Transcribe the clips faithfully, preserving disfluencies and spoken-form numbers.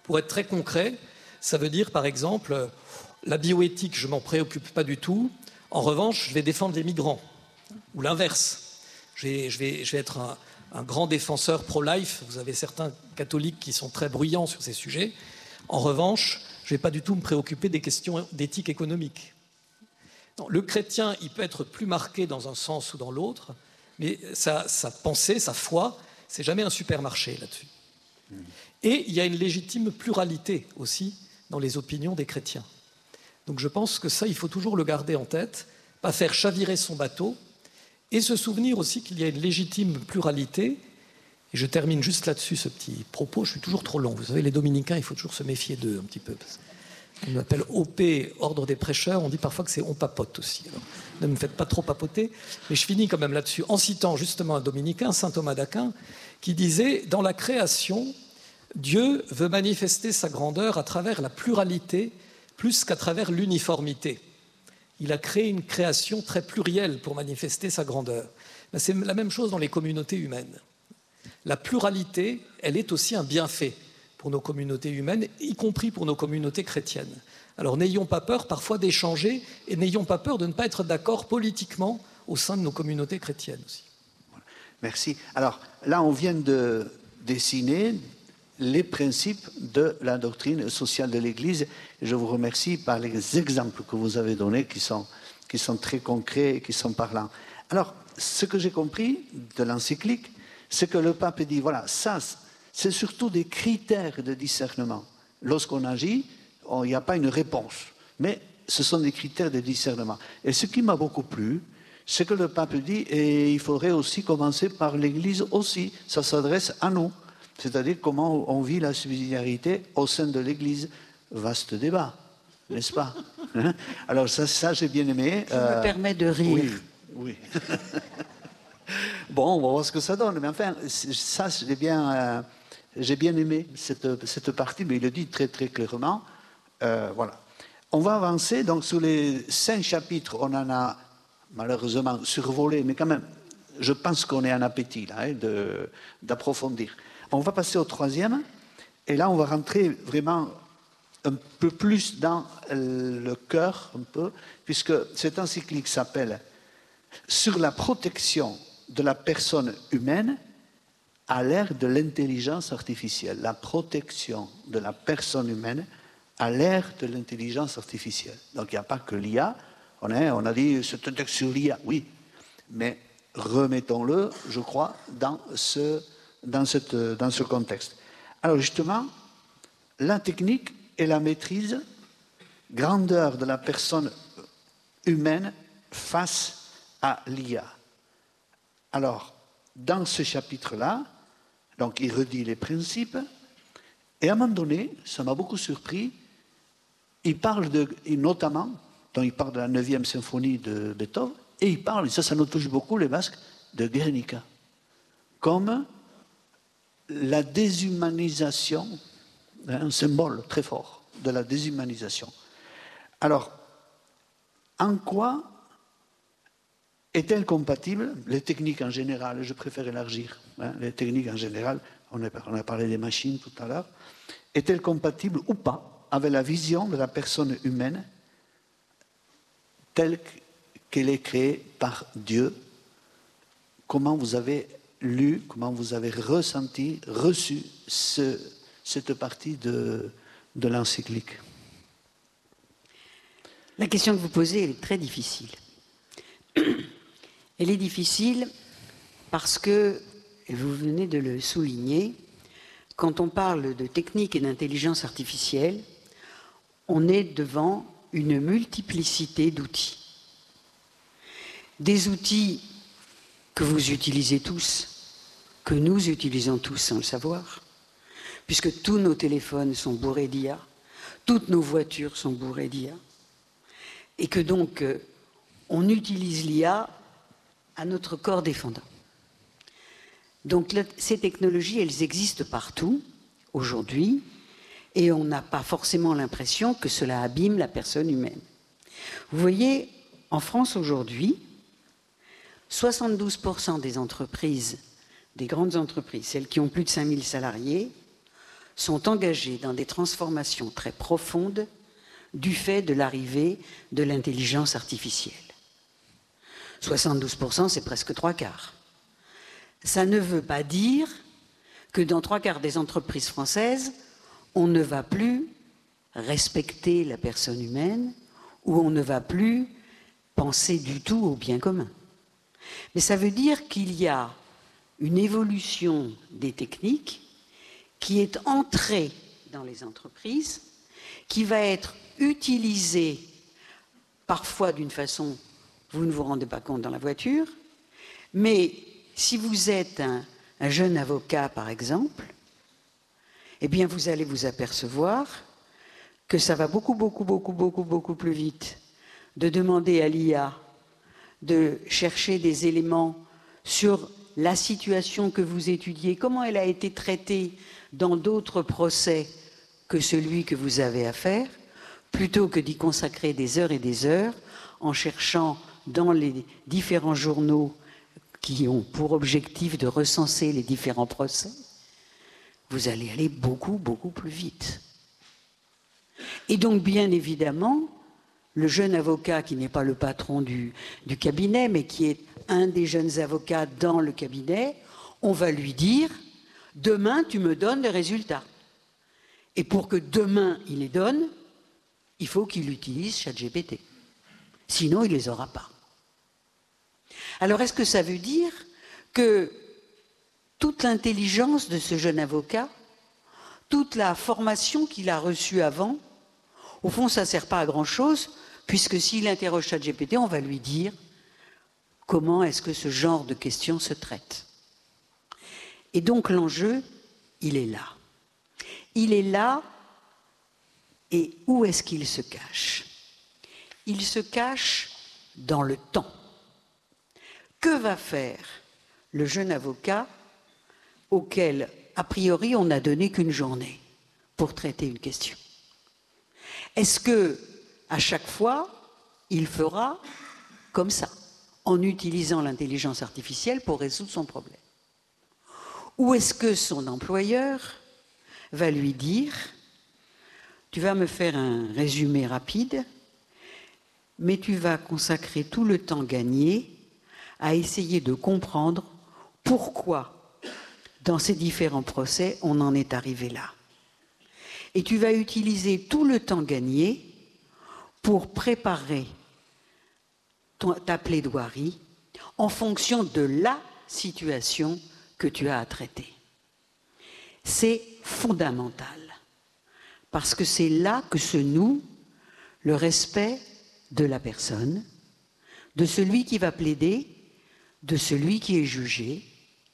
Pour être très concret, ça veut dire, par exemple, la bioéthique, je ne m'en préoccupe pas du tout. En revanche, je vais défendre les migrants. Ou l'inverse. Je vais, je vais, je vais être un, un grand défenseur pro-life. Vous avez certains catholiques qui sont très bruyants sur ces sujets. En revanche, je ne vais pas du tout me préoccuper des questions d'éthique économique. Non, le chrétien, il peut être plus marqué dans un sens ou dans l'autre, mais sa, sa pensée, sa foi, c'est jamais un supermarché là-dessus. Mmh. Et il y a une légitime pluralité aussi dans les opinions des chrétiens. Donc je pense que ça, il faut toujours le garder en tête, pas faire chavirer son bateau, et se souvenir aussi qu'il y a une légitime pluralité. Et je termine juste là-dessus ce petit propos, je suis toujours trop long. Vous savez, les dominicains, il faut toujours se méfier d'eux un petit peu. On m'appelle O P, Ordre des prêcheurs, on dit parfois que c'est on papote aussi. Alors, ne me faites pas trop papoter, mais je finis quand même là-dessus en citant justement un dominicain, saint Thomas d'Aquin, qui disait « Dans la création, Dieu veut manifester sa grandeur à travers la pluralité plus qu'à travers l'uniformité. Il a créé une création très plurielle pour manifester sa grandeur. » C'est la même chose dans les communautés humaines. La pluralité, elle est aussi un bienfait pour nos communautés humaines, y compris pour nos communautés chrétiennes. Alors n'ayons pas peur parfois d'échanger et n'ayons pas peur de ne pas être d'accord politiquement au sein de nos communautés chrétiennes aussi. Merci. Alors là, on vient de dessiner les principes de la doctrine sociale de l'Église. Je vous remercie par les exemples que vous avez donnés qui sont, qui sont très concrets et qui sont parlants. Alors, ce que j'ai compris de l'encyclique, c'est que le pape dit, voilà, ça, c'est surtout des critères de discernement. Lorsqu'on agit, il n'y a pas une réponse, mais ce sont des critères de discernement. Et ce qui m'a beaucoup plu, c'est que le pape dit, et il faudrait aussi commencer par l'Église aussi, ça s'adresse à nous. C'est-à-dire comment on vit la subsidiarité au sein de l'Église. Vaste débat, n'est-ce pas? Alors ça, ça j'ai bien aimé. Je euh, me permets de rire. Oui, oui. Bon, on va voir ce que ça donne. Mais enfin, ça, j'ai bien, euh, j'ai bien aimé cette, cette partie, mais il le dit très très clairement. Euh, voilà. On va avancer. Donc sur les cinq chapitres, on en a malheureusement survolé, mais quand même, je pense qu'on est en appétit là, hein, de, d'approfondir. On va passer au troisième, et là on va rentrer vraiment un peu plus dans le cœur, un peu, puisque cette encyclique s'appelle « Sur la protection de la personne humaine à l'ère de l'intelligence artificielle ». La protection de la personne humaine à l'ère de l'intelligence artificielle. Donc il n'y a pas que l'I A, on a, on a dit c'est un texte sur l'I A, oui, mais remettons-le, je crois, dans ce... Dans, cette, dans ce contexte. Alors justement, la technique et la maîtrise, grandeur de la personne humaine face à l'I A. Alors, dans ce chapitre-là, donc il redit les principes, et à un moment donné, ça m'a beaucoup surpris, il parle de, et notamment, donc il parle de la neuvième symphonie de Beethoven, et il parle, et ça, ça nous touche beaucoup les Basques, de Guernica, comme la déshumanisation, un symbole très fort de la déshumanisation. Alors, en quoi est-elle compatible, les techniques en général, je préfère élargir, hein, les techniques en général, on a, on a parlé des machines tout à l'heure, est-elle compatible ou pas avec la vision de la personne humaine telle qu'elle est créée par Dieu? Comment vous avez lu, comment vous avez ressenti, reçu ce, cette partie de, de l'encyclique? La question que vous posez, elle est très difficile. Elle est difficile parce que, et vous venez de le souligner, quand on parle de technique et d'intelligence artificielle, on est devant une multiplicité d'outils. Des outils que vous utilisez tous, que nous utilisons tous sans le savoir, puisque tous nos téléphones sont bourrés d'I A, toutes nos voitures sont bourrées d'I A, et que donc euh, on utilise l'I A à notre corps défendant. Donc là, ces technologies, elles existent partout, aujourd'hui, et on n'a pas forcément l'impression que cela abîme la personne humaine. Vous voyez, en France aujourd'hui, soixante-douze pour cent des entreprises, des grandes entreprises, celles qui ont plus de cinq mille salariés, sont engagés dans des transformations très profondes du fait de l'arrivée de l'intelligence artificielle. soixante-douze pour cent, c'est presque trois quarts. Ça ne veut pas dire que dans trois quarts des entreprises françaises, on ne va plus respecter la personne humaine ou on ne va plus penser du tout au bien commun. Mais ça veut dire qu'il y a une évolution des techniques qui est entrée dans les entreprises, qui va être utilisée parfois d'une façon, vous ne vous rendez pas compte dans la voiture, mais si vous êtes un, un jeune avocat, par exemple, eh bien vous allez vous apercevoir que ça va beaucoup, beaucoup, beaucoup, beaucoup, beaucoup plus vite de demander à l'I A de chercher des éléments sur la situation que vous étudiez, comment elle a été traitée dans d'autres procès que celui que vous avez à faire, plutôt que d'y consacrer des heures et des heures en cherchant dans les différents journaux qui ont pour objectif de recenser les différents procès, vous allez aller beaucoup, beaucoup plus vite. Et donc, bien évidemment, le jeune avocat qui n'est pas le patron du, du cabinet, mais qui est un des jeunes avocats dans le cabinet, on va lui dire « Demain, tu me donnes les résultats ». Et pour que demain, il les donne, il faut qu'il utilise ChatGPT. Sinon, il ne les aura pas. Alors, est-ce que ça veut dire que toute l'intelligence de ce jeune avocat, toute la formation qu'il a reçue avant, au fond, ça ne sert pas à grand-chose, puisque s'il interroge ChatGPT, on va lui dire comment est-ce que ce genre de questions se traite. Et donc, l'enjeu, il est là. Il est là, et où est-ce qu'il se cache? Il se cache dans le temps. Que va faire le jeune avocat auquel, a priori, on n'a donné qu'une journée pour traiter une question? Est-ce que, à chaque fois, il fera comme ça, en utilisant l'intelligence artificielle pour résoudre son problème? Ou est-ce que son employeur va lui dire « Tu vas me faire un résumé rapide, mais tu vas consacrer tout le temps gagné à essayer de comprendre pourquoi, dans ces différents procès, on en est arrivé là. Et tu vas utiliser tout le temps gagné pour préparer ton, ta plaidoirie en fonction de la situation que tu as à traiter. » C'est fondamental, parce que c'est là que se noue le respect de la personne, de celui qui va plaider, de celui qui est jugé,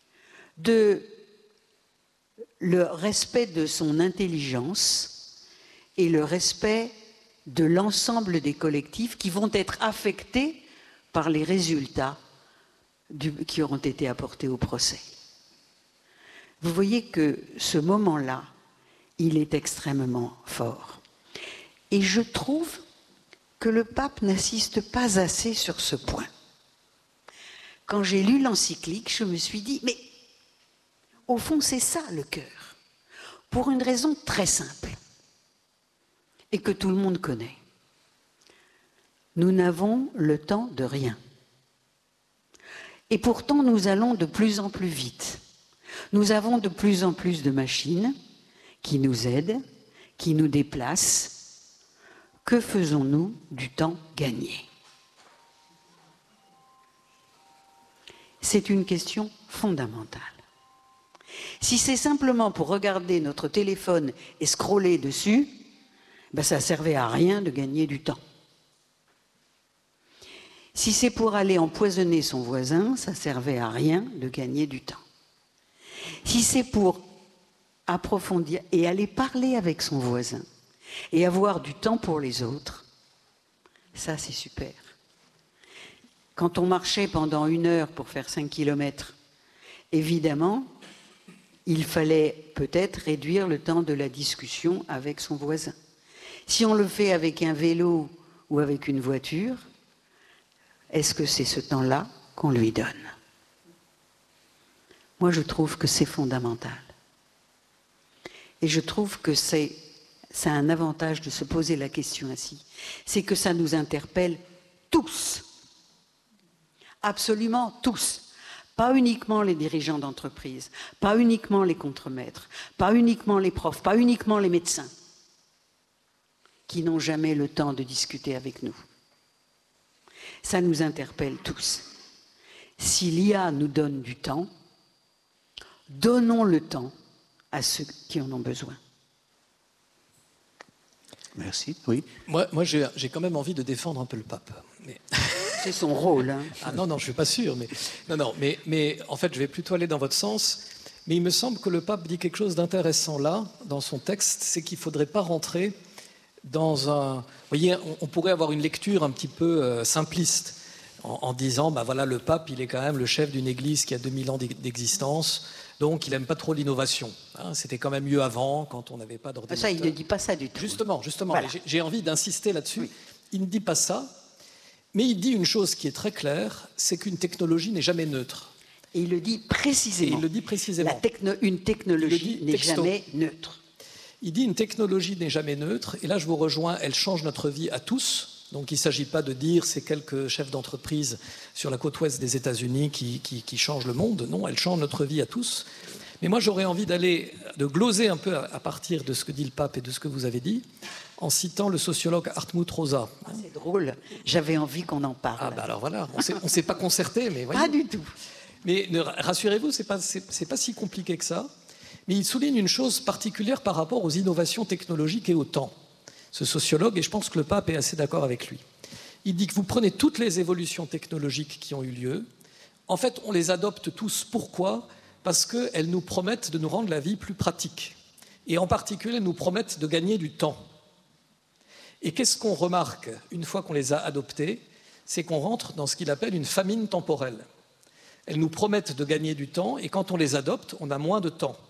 de le respect de son intelligence et le respect de l'ensemble des collectifs qui vont être affectés par les résultats du, qui auront été apportés au procès. Vous voyez que ce moment-là, il est extrêmement fort. Et je trouve que le pape n'insiste pas assez sur ce point. Quand j'ai lu l'encyclique, je me suis dit, mais au fond, c'est ça le cœur, pour une raison très simple, et que tout le monde connaît. Nous n'avons le temps de rien. Et pourtant, nous allons de plus en plus vite. Nous avons de plus en plus de machines qui nous aident, qui nous déplacent. Que faisons-nous du temps gagné? C'est une question fondamentale. Si c'est simplement pour regarder notre téléphone et scroller dessus, ben ça ne servait à rien de gagner du temps. Si c'est pour aller empoisonner son voisin, ça ne servait à rien de gagner du temps. Si c'est pour approfondir et aller parler avec son voisin et avoir du temps pour les autres, ça c'est super. Quand on marchait pendant une heure pour faire cinq kilomètres, évidemment, il fallait peut-être réduire le temps de la discussion avec son voisin. Si on le fait avec un vélo ou avec une voiture, est-ce que c'est ce temps-là qu'on lui donne? Moi, je trouve que c'est fondamental. Et je trouve que c'est, c'est un avantage de se poser la question ainsi. C'est que ça nous interpelle tous. Absolument tous. Pas uniquement les dirigeants d'entreprise, pas uniquement les contremaîtres, pas uniquement les profs, pas uniquement les médecins, qui n'ont jamais le temps de discuter avec nous. Ça nous interpelle tous. Si l'I A nous donne du temps, donnons le temps à ceux qui en ont besoin. Merci, oui. Moi, moi j'ai, j'ai quand même envie de défendre un peu le pape. Mais... C'est son rôle. Hein. Ah non, non, je ne suis pas sûr. Mais, non, non, mais, mais en fait, je vais plutôt aller dans votre sens. Mais il me semble que le pape dit quelque chose d'intéressant là, dans son texte, c'est qu'il ne faudrait pas rentrer dans un... Vous voyez, on, on pourrait avoir une lecture un petit peu euh, simpliste, en, en disant, ben voilà, le pape, il est quand même le chef d'une église qui a deux mille ans d'existence, donc il n'aime pas trop l'innovation. Hein, c'était quand même mieux avant, quand on n'avait pas d'ordinateur. Ça, il ne dit pas ça du tout. Justement, justement. Voilà. J'ai, j'ai envie d'insister là-dessus. Oui. Il ne dit pas ça, mais il dit une chose qui est très claire, c'est qu'une technologie n'est jamais neutre. Et il le dit précisément. Et il le dit précisément. La techno, une technologie n'est jamais neutre. Il dit une technologie n'est jamais neutre, et là je vous rejoins, elle change notre vie à tous. Donc il ne s'agit pas de dire c'est quelques chefs d'entreprise sur la côte ouest des États-Unis qui, qui, qui changent le monde. Non, elle change notre vie à tous. Mais moi j'aurais envie d'aller, de gloser un peu à, à partir de ce que dit le pape et de ce que vous avez dit, en citant le sociologue Hartmut Rosa. Ah, c'est drôle, j'avais envie qu'on en parle. Ah ben alors voilà, on ne s'est pas concerté, mais voyez. Pas du tout. Mais ne, rassurez-vous, ce n'est pas, c'est, c'est pas si compliqué que ça. Mais il souligne une chose particulière par rapport aux innovations technologiques et au temps. Ce sociologue, et je pense que le pape est assez d'accord avec lui, il dit que vous prenez toutes les évolutions technologiques qui ont eu lieu, en fait on les adopte tous. Pourquoi ? Parce qu'elles nous promettent de nous rendre la vie plus pratique. Et en particulier, elles nous promettent de gagner du temps. Et qu'est-ce qu'on remarque une fois qu'on les a adoptées ? C'est qu'on rentre dans ce qu'il appelle une famine temporelle. Elles nous promettent de gagner du temps, et quand on les adopte, on a moins de temps.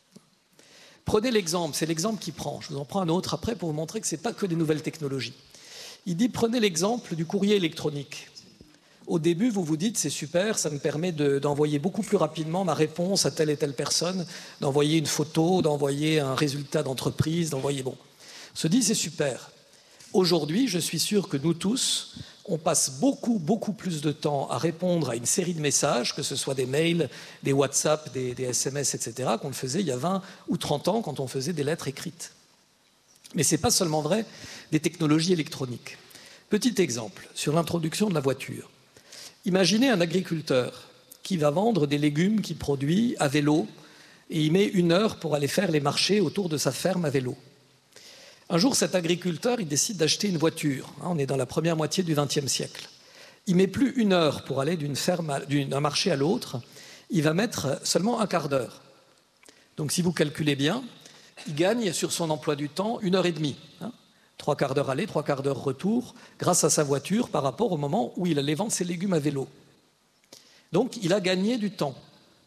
Prenez l'exemple, c'est l'exemple qu'il prend. Je vous en prends un autre après pour vous montrer que ce n'est pas que des nouvelles technologies. Il dit, prenez l'exemple du courrier électronique. Au début, vous vous dites, c'est super, ça me permet de, d'envoyer beaucoup plus rapidement ma réponse à telle et telle personne, d'envoyer une photo, d'envoyer un résultat d'entreprise, d'envoyer... Bon, on se dit, c'est super. Aujourd'hui, je suis sûr que nous tous, on passe beaucoup, beaucoup plus de temps à répondre à une série de messages, que ce soit des mails, des WhatsApp, des, des S M S, et cetera, qu'on le faisait il y a vingt ou trente ans quand on faisait des lettres écrites. Mais ce n'est pas seulement vrai des technologies électroniques. Petit exemple, sur l'introduction de la voiture. Imaginez un agriculteur qui va vendre des légumes qu'il produit à vélo et il met une heure pour aller faire les marchés autour de sa ferme à vélo. Un jour, cet agriculteur, il décide d'acheter une voiture. On est dans la première moitié du vingtième siècle. Il ne met plus une heure pour aller d'une ferme à, d'un marché à l'autre. Il va mettre seulement un quart d'heure. Donc, si vous calculez bien, il gagne sur son emploi du temps une heure et demie. Hein, trois quarts d'heure aller, trois quarts d'heure retour, grâce à sa voiture par rapport au moment où il allait vendre ses légumes à vélo. Donc, il a gagné du temps.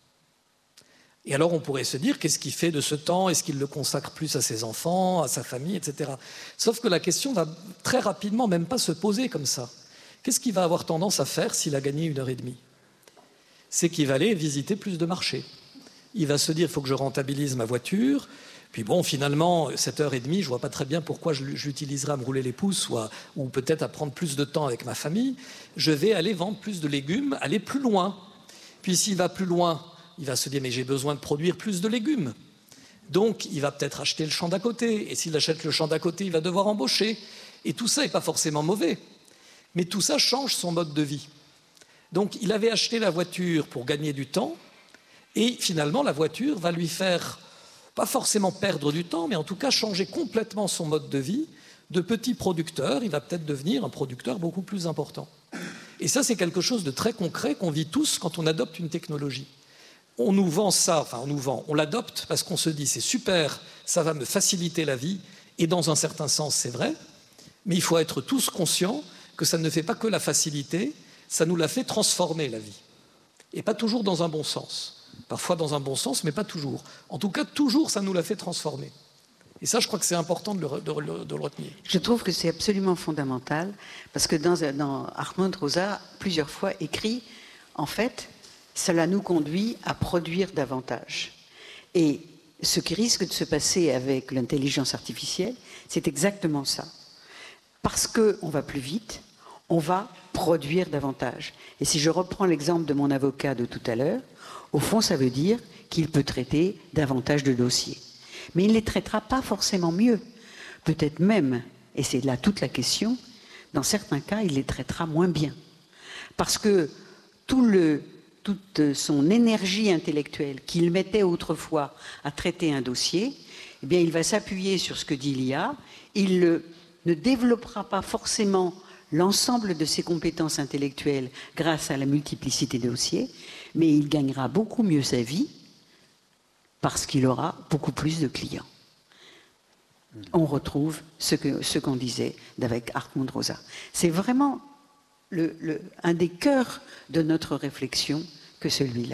Et alors, on pourrait se dire, qu'est-ce qu'il fait de ce temps ? Est-ce qu'il le consacre plus à ses enfants, à sa famille, et cetera. Sauf que la question va très rapidement même pas se poser comme ça. Qu'est-ce qu'il va avoir tendance à faire s'il a gagné une heure et demie ? C'est qu'il va aller visiter plus de marchés. Il va se dire, il faut que je rentabilise ma voiture. Puis bon, finalement, cette heure et demie, je ne vois pas très bien pourquoi je l'utiliserai à me rouler les pouces ou, à, ou peut-être à prendre plus de temps avec ma famille. Je vais aller vendre plus de légumes, aller plus loin. Puis s'il va plus loin, il va se dire, mais j'ai besoin de produire plus de légumes. Donc, il va peut-être acheter le champ d'à côté. Et s'il achète le champ d'à côté, il va devoir embaucher. Et tout ça n'est pas forcément mauvais. Mais tout ça change son mode de vie. Donc, il avait acheté la voiture pour gagner du temps. Et finalement, la voiture va lui faire, pas forcément perdre du temps, mais en tout cas changer complètement son mode de vie. De petit producteur, il va peut-être devenir un producteur beaucoup plus important. Et ça, c'est quelque chose de très concret qu'on vit tous quand on adopte une technologie. On nous vend ça, enfin on nous vend, on l'adopte parce qu'on se dit c'est super, ça va me faciliter la vie, et dans un certain sens c'est vrai, mais il faut être tous conscients que ça ne fait pas que la faciliter, ça nous la fait transformer la vie. Et pas toujours dans un bon sens. Parfois dans un bon sens, mais pas toujours. En tout cas, toujours ça nous la fait transformer. Et ça, je crois que c'est important de le, de le, de le retenir. Je trouve que c'est absolument fondamental, parce que dans, dans Hartmut Rosa, plusieurs fois écrit, en fait, cela nous conduit à produire davantage. Et ce qui risque de se passer avec l'intelligence artificielle, c'est exactement ça. Parce qu'on va plus vite, on va produire davantage. Et si je reprends l'exemple de mon avocat de tout à l'heure, au fond, ça veut dire qu'il peut traiter davantage de dossiers. Mais il ne les traitera pas forcément mieux. Peut-être même, et c'est là toute la question, dans certains cas, il les traitera moins bien. Parce que tout le, toute son énergie intellectuelle qu'il mettait autrefois à traiter un dossier, eh bien, il va s'appuyer sur ce que dit l'I A. Il le, ne développera pas forcément l'ensemble de ses compétences intellectuelles grâce à la multiplicité des dossiers, mais il gagnera beaucoup mieux sa vie parce qu'il aura beaucoup plus de clients. On retrouve ce que, ce qu'on disait avec Hartmut Rosa. C'est vraiment le, le, un des cœurs de notre réflexion que celui-là.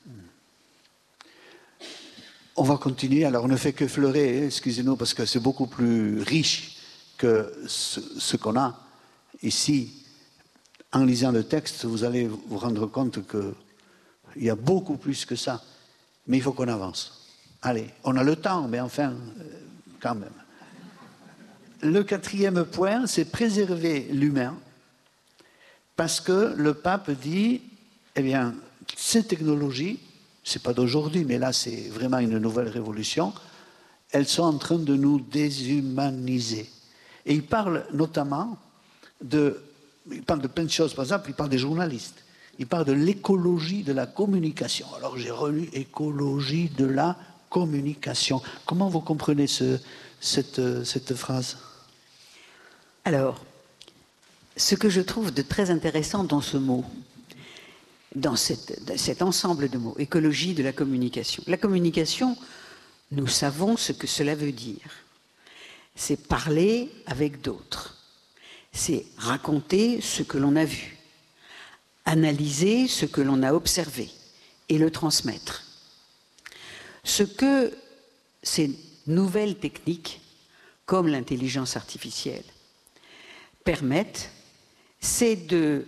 On va continuer. Alors, on ne fait qu'effleurer, excusez-nous, parce que c'est beaucoup plus riche que ce, ce qu'on a ici. En lisant le texte, vous allez vous rendre compte qu'il y a beaucoup plus que ça. Mais il faut qu'on avance. Allez, on a le temps, mais enfin, quand même. Le quatrième point, c'est préserver l'humain, parce que le pape dit, eh bien, ces technologies, ce n'est pas d'aujourd'hui, mais là c'est vraiment une nouvelle révolution, elles sont en train de nous déshumaniser. Et il parle notamment de, il parle de plein de choses, par exemple, il parle des journalistes, il parle de l'écologie de la communication. Alors j'ai relu écologie de la communication. Comment vous comprenez ce, cette, cette phrase ? Alors, ce que je trouve de très intéressant dans ce mot, dans cette, dans cet ensemble de mots, écologie de la communication. La communication, nous savons ce que cela veut dire. C'est parler avec d'autres. C'est raconter ce que l'on a vu, analyser ce que l'on a observé et le transmettre. Ce que ces nouvelles techniques, comme l'intelligence artificielle, permettent, c'est de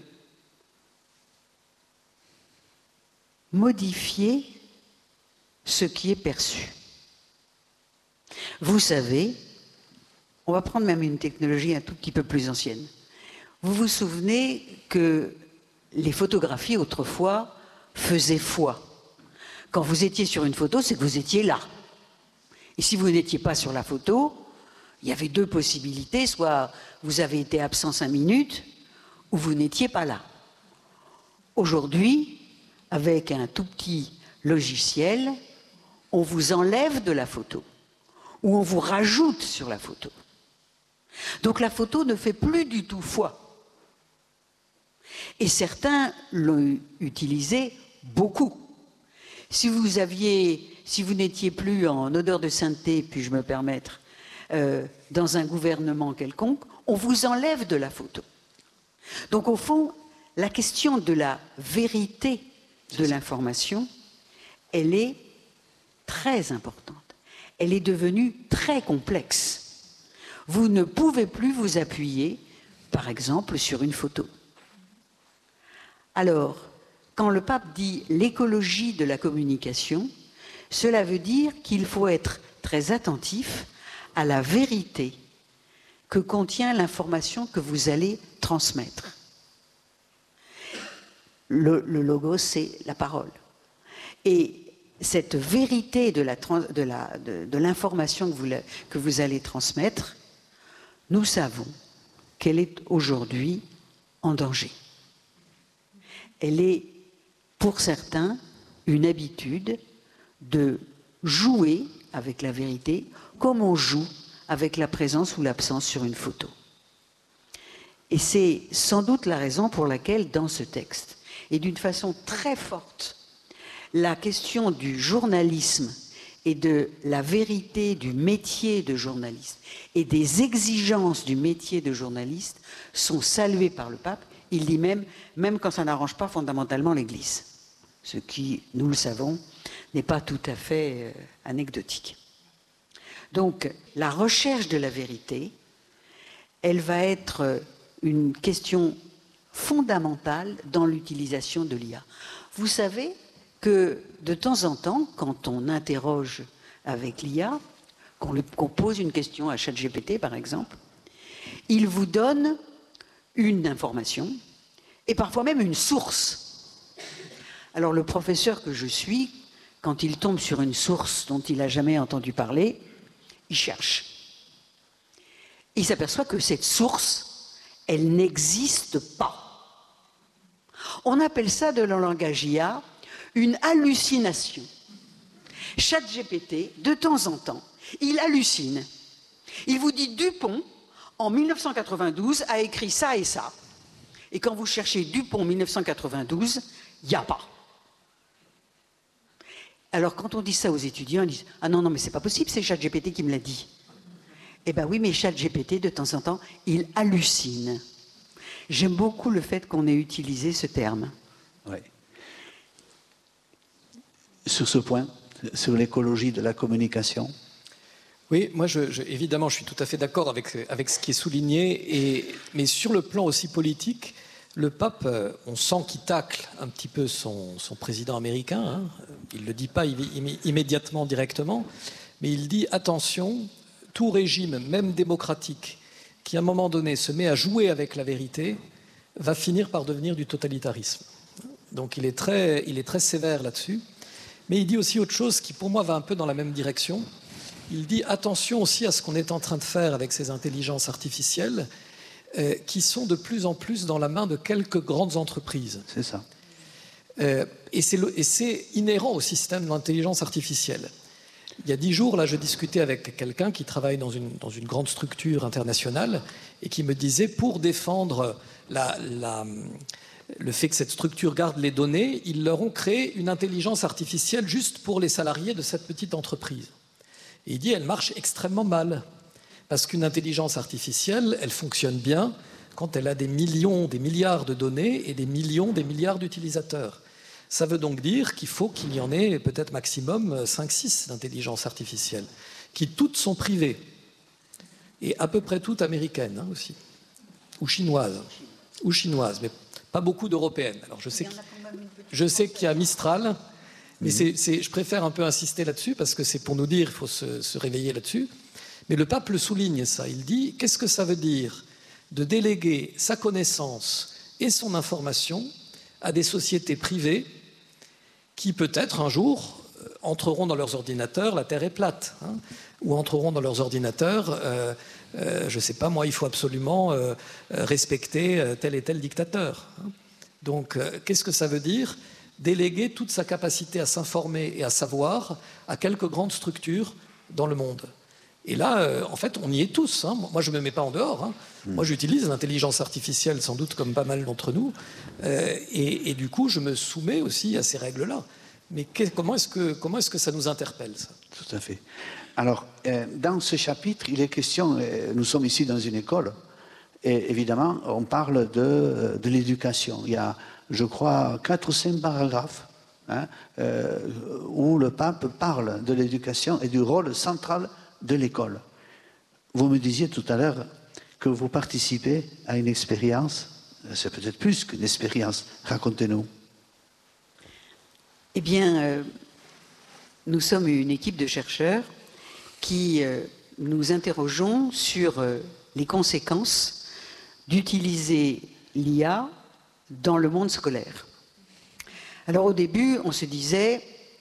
modifier ce qui est perçu. Vous savez, on va prendre même une technologie un tout petit peu plus ancienne. Vous vous souvenez que les photographies autrefois faisaient foi. Quand vous étiez sur une photo, c'est que vous étiez là. Et si vous n'étiez pas sur la photo, il y avait deux possibilités, soit vous avez été absent cinq minutes, ou vous n'étiez pas là. Aujourd'hui, avec un tout petit logiciel, on vous enlève de la photo, ou on vous rajoute sur la photo. Donc la photo ne fait plus du tout foi. Et certains l'ont utilisé beaucoup. Si vous aviez, si vous n'étiez plus en odeur de sainteté, puis-je me permettre, Euh, dans un gouvernement quelconque, on vous enlève de la photo. Donc au fond, la question de la vérité de l'information, elle est très importante. Elle est devenue très complexe. Vous ne pouvez plus vous appuyer, par exemple, sur une photo. Alors, quand le pape dit l'écologie de la communication, cela veut dire qu'il faut être très attentif à la vérité que contient l'information que vous allez transmettre. Le, le logo, c'est la parole. Et cette vérité de, la, de, la, de, de l'information que vous, que vous allez transmettre, nous savons qu'elle est aujourd'hui en danger. Elle est, pour certains, une habitude de jouer avec la vérité, comme on joue avec la présence ou l'absence sur une photo. Et c'est sans doute la raison pour laquelle, dans ce texte, et d'une façon très forte, la question du journalisme et de la vérité du métier de journaliste et des exigences du métier de journaliste sont saluées par le pape. Il dit même, même quand ça n'arrange pas fondamentalement l'Église. Ce qui, nous le savons, n'est pas tout à fait euh, anecdotique. Donc, la recherche de la vérité, elle va être une question fondamentale dans l'utilisation de l'I A. Vous savez que, de temps en temps, quand on interroge avec l'I A, qu'on qu'on pose une question à ChatGPT par exemple, il vous donne une information et parfois même une source. Alors le professeur que je suis, quand il tombe sur une source dont il n'a jamais entendu parler, il cherche. Il s'aperçoit que cette source, elle n'existe pas. On appelle ça, de le langage I A, une hallucination. ChatGPT, de temps en temps, il hallucine. Il vous dit Dupont, en mille neuf cent quatre-vingt-douze, a écrit ça et ça. Et quand vous cherchez Dupont mille neuf cent quatre-vingt-douze, il n'y a pas. Alors quand on dit ça aux étudiants, ils disent « Ah non, non, mais c'est pas possible, c'est ChatGPT qui me l'a dit. » Eh bien oui, mais ChatGPT, de temps en temps, il hallucine. J'aime beaucoup le fait qu'on ait utilisé ce terme. Oui. Sur ce point, sur l'écologie de la communication. Oui, moi, je, je, évidemment, je suis tout à fait d'accord avec, avec ce qui est souligné, et, mais sur le plan aussi politique, le pape, on sent qu'il tacle un petit peu son, son président américain, hein. Il ne le dit pas immédiatement, directement, mais il dit, attention, tout régime, même démocratique, qui à un moment donné se met à jouer avec la vérité, va finir par devenir du totalitarisme. Donc il est très, il est très sévère là-dessus. Mais il dit aussi autre chose qui pour moi va un peu dans la même direction. Il dit attention aussi à ce qu'on est en train de faire avec ces intelligences artificielles euh, qui sont de plus en plus dans la main de quelques grandes entreprises. C'est ça. Euh, et c'est inhérent au système d'intelligence artificielle. Il y a dix jours, là, je discutais avec quelqu'un qui travaille dans une, dans une grande structure internationale et qui me disait, pour défendre la, la, le fait que cette structure garde les données, ils leur ont créé une intelligence artificielle juste pour les salariés de cette petite entreprise. Et il dit, elle marche extrêmement mal. Parce qu'une intelligence artificielle, elle fonctionne bien quand elle a des millions, des milliards de données et des millions, des milliards d'utilisateurs. Ça veut donc dire qu'il faut qu'il y en ait peut-être maximum cinq six d'intelligence artificielle, qui toutes sont privées, et à peu près toutes américaines hein, aussi, ou chinoises, ou chinoises, mais pas beaucoup d'européennes. Alors je sais, je sais qu'il y a Mistral, mais c'est, c'est, je préfère un peu insister là-dessus, parce que c'est pour nous dire, il faut se, se réveiller là-dessus. Mais le pape le souligne ça, il dit, qu'est-ce que ça veut dire de déléguer sa connaissance et son information à des sociétés privées qui peut-être un jour entreront dans leurs ordinateurs, la Terre est plate, hein, ou entreront dans leurs ordinateurs, euh, euh, je ne sais pas moi, il faut absolument euh, respecter tel et tel dictateur. Hein. Donc euh, qu'est-ce que ça veut dire? Déléguer toute sa capacité à s'informer et à savoir à quelques grandes structures dans le monde. Et là, euh, en fait, on y est tous. Hein. Moi, je ne me mets pas en dehors. Hein. Mmh. Moi, j'utilise l'intelligence artificielle, sans doute comme pas mal d'entre nous. Euh, et, et du coup, je me soumets aussi à ces règles-là. Mais que, comment est-ce que, comment est-ce que ça nous interpelle, ça? Tout à fait. Alors, euh, dans ce chapitre, il est question, euh, nous sommes ici dans une école, et évidemment, on parle de, de l'éducation. Il y a, je crois, quatre ou cinq paragraphes hein, euh, où le pape parle de l'éducation et du rôle central de l'école. Vous me disiez tout à l'heure que vous participez à une expérience, c'est peut-être plus qu'une expérience, racontez-nous. Eh bien, euh, nous sommes une équipe de chercheurs qui euh, nous interrogeons sur euh, les conséquences d'utiliser l'I A dans le monde scolaire. Alors au début, on se disait,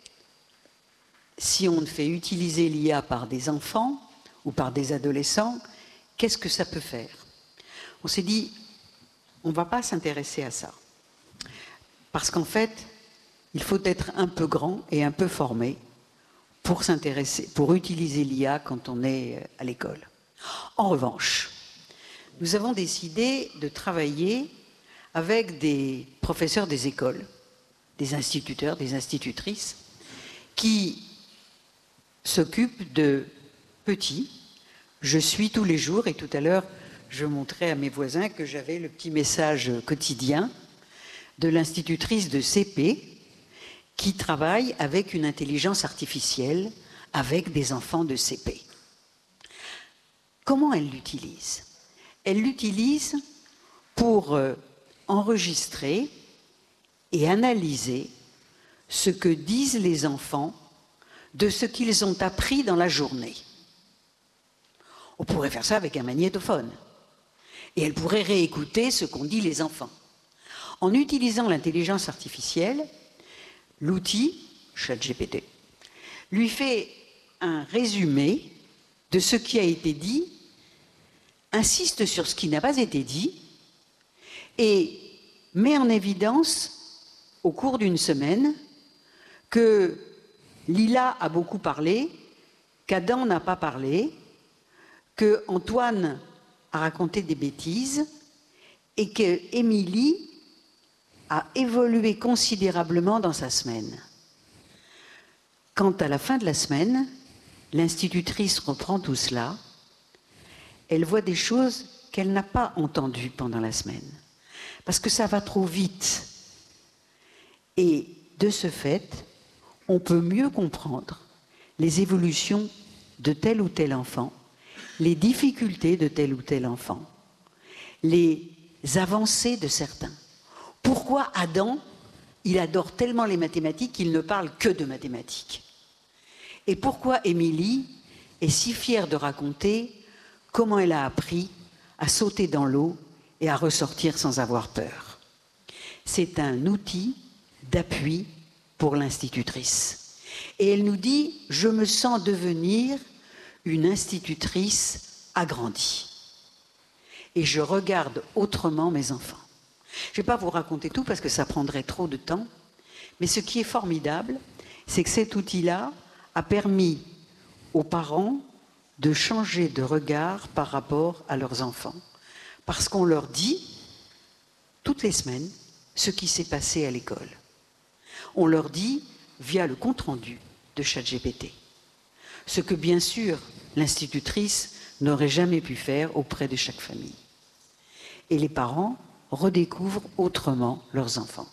si on fait utiliser l'I A par des enfants ou par des adolescents, qu'est-ce que ça peut faire? On s'est dit, on ne va pas s'intéresser à ça. Parce qu'en fait, il faut être un peu grand et un peu formé pour s'intéresser, pour utiliser l'I A quand on est à l'école. En revanche, nous avons décidé de travailler avec des professeurs des écoles, des instituteurs, des institutrices, qui s'occupent de petits. Je suis tous les jours, et tout à l'heure, je montrais à mes voisins que j'avais le petit message quotidien de l'institutrice de C P qui travaille avec une intelligence artificielle avec des enfants de C P. Comment elle l'utilise? Elle l'utilise pour euh, enregistrer et analyser ce que disent les enfants de ce qu'ils ont appris dans la journée. On pourrait faire ça avec un magnétophone. Et elle pourrait réécouter ce qu'ont dit les enfants. En utilisant l'intelligence artificielle, l'outil, ChatGPT, lui fait un résumé de ce qui a été dit, insiste sur ce qui n'a pas été dit et met en évidence, au cours d'une semaine, que Lila a beaucoup parlé, qu'Adam n'a pas parlé, que Antoine a raconté des bêtises et que Émilie a évolué considérablement dans sa semaine. Quand à la fin de la semaine, l'institutrice reprend tout cela, elle voit des choses qu'elle n'a pas entendues pendant la semaine, parce que ça va trop vite. Et de ce fait, on peut mieux comprendre les évolutions de tel ou tel enfant, les difficultés de tel ou tel enfant, les avancées de certains. Pourquoi Adam, il adore tellement les mathématiques qu'il ne parle que de mathématiques? Et pourquoi Émilie est si fière de raconter comment elle a appris à sauter dans l'eau et à ressortir sans avoir peur? C'est un outil d'appui pour l'institutrice. Et elle nous dit « Je me sens devenir une institutrice agrandie. Et je regarde autrement mes enfants. » Je ne vais pas vous raconter tout parce que ça prendrait trop de temps, mais ce qui est formidable, c'est que cet outil-là a permis aux parents de changer de regard par rapport à leurs enfants. Parce qu'on leur dit, toutes les semaines, ce qui s'est passé à l'école. On leur dit, via le compte-rendu de ChatGPT. Ce que, bien sûr, l'institutrice n'aurait jamais pu faire auprès de chaque famille. Et les parents redécouvrent autrement leurs enfants.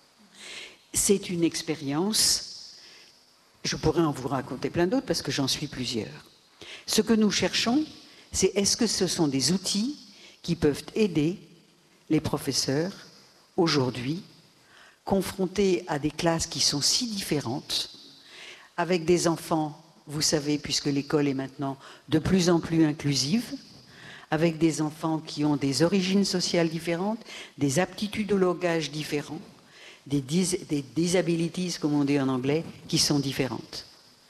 C'est une expérience, je pourrais en vous raconter plein d'autres parce que j'en suis plusieurs. Ce que nous cherchons, c'est est-ce que ce sont des outils qui peuvent aider les professeurs aujourd'hui, confrontés à des classes qui sont si différentes, avec des enfants, vous savez, puisque l'école est maintenant de plus en plus inclusive, avec des enfants qui ont des origines sociales différentes, des aptitudes au langage différentes, des, dis des disabilities, comme on dit en anglais, qui sont différentes.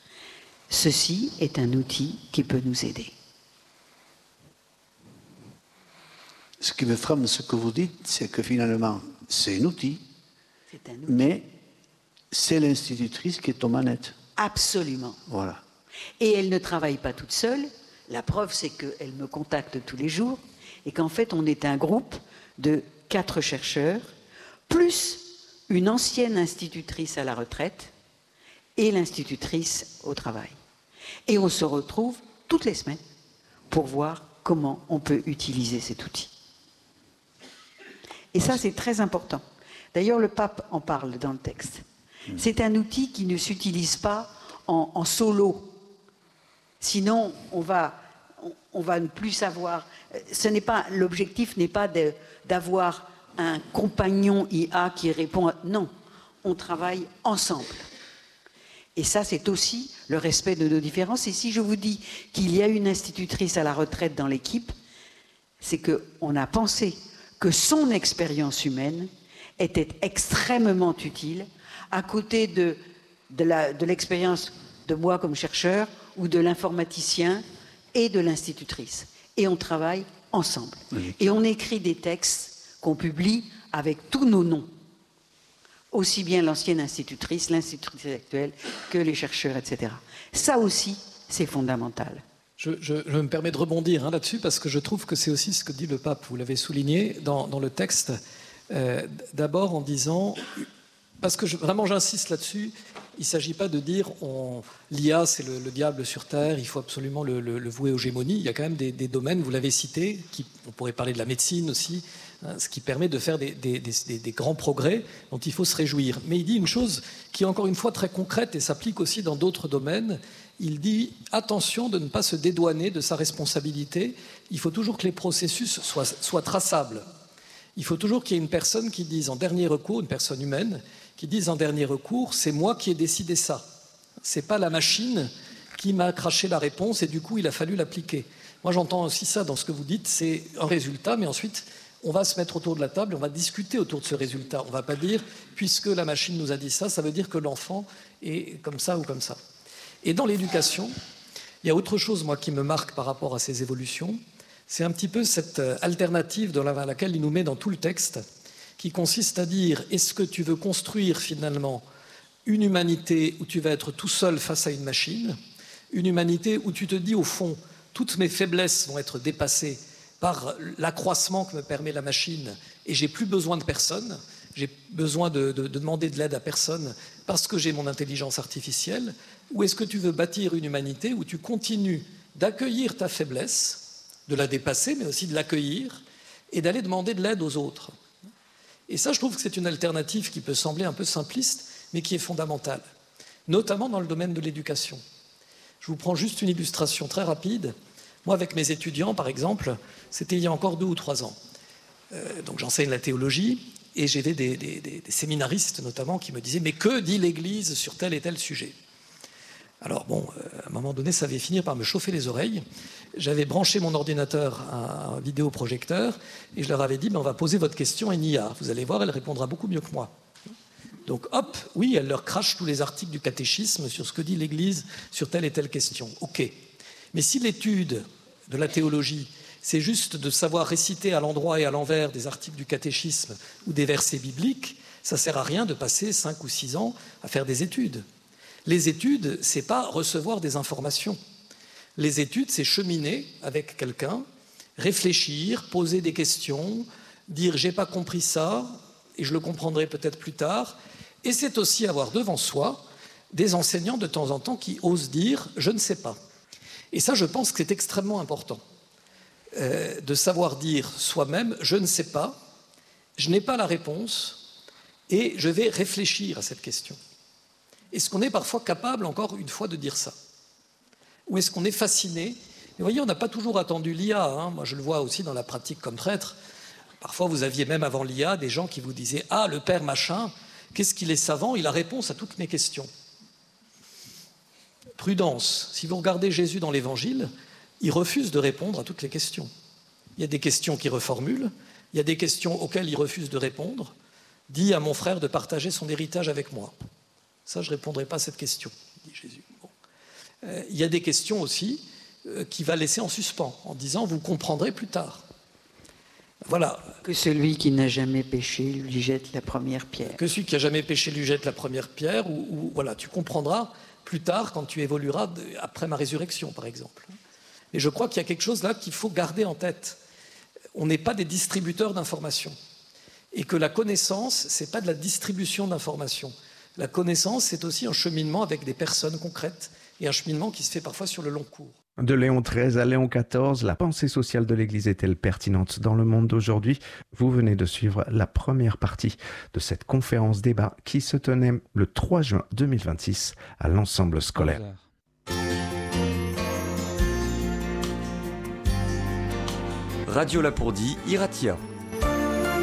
Ceci est un outil qui peut nous aider. Ce qui me frappe, ce que vous dites, c'est que finalement, c'est un outil, un outil. mais c'est l'institutrice qui est aux manettes. Absolument. Voilà. Et elle ne travaille pas toute seule. La preuve, c'est qu'elle me contacte tous les jours et qu'en fait, on est un groupe de quatre chercheurs, plus une ancienne institutrice à la retraite et l'institutrice au travail. Et on se retrouve toutes les semaines pour voir comment on peut utiliser cet outil. Et ça, c'est très important. D'ailleurs, le pape en parle dans le texte. C'est un outil qui ne s'utilise pas en, en solo. Sinon, on va, on, on va ne plus savoir. Ce n'est pas, l'objectif n'est pas d'avoir un compagnon I A qui répond à... Non, on travaille ensemble. Et ça, c'est aussi le respect de nos différences. Et si je vous dis qu'il y a une institutrice à la retraite dans l'équipe, c'est qu'on a pensé que son expérience humaine était extrêmement utile à côté de, de l'expérience de moi comme chercheur ou de l'informaticien et de l'institutrice. Et on travaille ensemble. Oui. Et on écrit des textes qu'on publie avec tous nos noms. Aussi bien l'ancienne institutrice, l'institutrice actuelle, que les chercheurs, et cetera. Ça aussi, c'est fondamental. Je, je, je me permets de rebondir hein, là-dessus parce que je trouve que c'est aussi ce que dit le pape. Vous l'avez souligné dans, dans le texte. Euh, D'abord en disant... Parce que je, vraiment j'insiste là-dessus, il ne s'agit pas de dire l'I A c'est le, le diable sur Terre, il faut absolument le, le, le vouer aux gémonies. Il y a quand même des, des domaines, vous l'avez cité, qui, on pourrait parler de la médecine aussi, hein, ce qui permet de faire des, des, des, des grands progrès dont il faut se réjouir. Mais il dit une chose qui est encore une fois très concrète et s'applique aussi dans d'autres domaines. Il dit attention de ne pas se dédouaner de sa responsabilité, il faut toujours que les processus soient, soient traçables. Il faut toujours qu'il y ait une personne qui dise en dernier recours, une personne humaine, qui disent en dernier recours, c'est moi qui ai décidé ça. C'est pas la machine qui m'a craché la réponse et du coup, il a fallu l'appliquer. Moi, j'entends aussi ça dans ce que vous dites, c'est un résultat, mais ensuite, on va se mettre autour de la table et on va discuter autour de ce résultat. On ne va pas dire, puisque la machine nous a dit ça, ça veut dire que l'enfant est comme ça ou comme ça. Et dans l'éducation, il y a autre chose, moi, qui me marque par rapport à ces évolutions. C'est un petit peu cette alternative dans laquelle il nous met dans tout le texte, qui consiste à dire, est-ce que tu veux construire finalement une humanité où tu vas être tout seul face à une machine, une humanité où tu te dis, au fond, toutes mes faiblesses vont être dépassées par l'accroissement que me permet la machine et j'ai plus besoin de personne, j'ai besoin de, de, de demander de l'aide à personne parce que j'ai mon intelligence artificielle, ou est-ce que tu veux bâtir une humanité où tu continues d'accueillir ta faiblesse, de la dépasser, mais aussi de l'accueillir et d'aller demander de l'aide aux autres. Et ça, je trouve que c'est une alternative qui peut sembler un peu simpliste, mais qui est fondamentale, notamment dans le domaine de l'éducation. Je vous prends juste une illustration très rapide. Moi, avec mes étudiants, par exemple, c'était il y a encore deux ou trois ans. Euh, donc j'enseigne la théologie et j'avais des, des, des, des séminaristes notamment qui me disaient « Mais que dit l'Église sur tel et tel sujet ?» Alors bon, euh, à un moment donné, ça avait fini par me chauffer les oreilles. J'avais branché mon ordinateur à un vidéoprojecteur et je leur avais dit ben, « On va poser votre question à une I A. Vous allez voir, elle répondra beaucoup mieux que moi. » Donc hop, oui, elle leur crache tous les articles du catéchisme sur ce que dit l'Église sur telle et telle question. Ok. Mais si l'étude de la théologie, c'est juste de savoir réciter à l'endroit et à l'envers des articles du catéchisme ou des versets bibliques, ça ne sert à rien de passer cinq ou six ans à faire des études. Les études, ce n'est pas recevoir des informations. Les études, c'est cheminer avec quelqu'un, réfléchir, poser des questions, dire « j'ai pas compris ça et je le comprendrai peut-être plus tard ». Et c'est aussi avoir devant soi des enseignants de temps en temps qui osent dire « je ne sais pas ». Et ça, je pense que c'est extrêmement important, euh, de savoir dire soi-même « je ne sais pas, je n'ai pas la réponse et je vais réfléchir à cette question ». Est-ce qu'on est parfois capable, encore une fois, de dire ça? Ou est-ce qu'on est fasciné? Mais vous voyez, on n'a pas toujours attendu l'I A. Hein. Moi, je le vois aussi dans la pratique comme prêtre. Parfois, vous aviez même avant l'I A des gens qui vous disaient « Ah, le père machin, qu'est-ce qu'il est savant, il a réponse à toutes mes questions ». Prudence, si vous regardez Jésus dans l'Évangile, il refuse de répondre à toutes les questions. Il y a des questions qu'il reformule, il y a des questions auxquelles il refuse de répondre. Dis à mon frère de partager son héritage avec moi. Ça, je ne répondrai pas à cette question, dit Jésus. Bon. Euh, il y a des questions aussi euh, qu'il va laisser en suspens, en disant « vous comprendrez plus tard ». Voilà. Que celui qui n'a jamais péché lui jette la première pierre. Que celui qui n'a jamais péché lui jette la première pierre, ou, ou voilà, tu comprendras plus tard quand tu évolueras de, après ma résurrection, par exemple. Et je crois qu'il y a quelque chose là qu'il faut garder en tête. On n'est pas des distributeurs d'informations. Et que la connaissance, ce n'est pas de la distribution d'informations. La connaissance, c'est aussi un cheminement avec des personnes concrètes et un cheminement qui se fait parfois sur le long cours. De Léon treize à Léon quatorze, la pensée sociale de l'Église est-elle pertinente dans le monde d'aujourd'hui? Vous venez de suivre la première partie de cette conférence débat qui se tenait le trois juin deux mille vingt-six à l'ensemble scolaire. Radio Lapourdie, Iratia.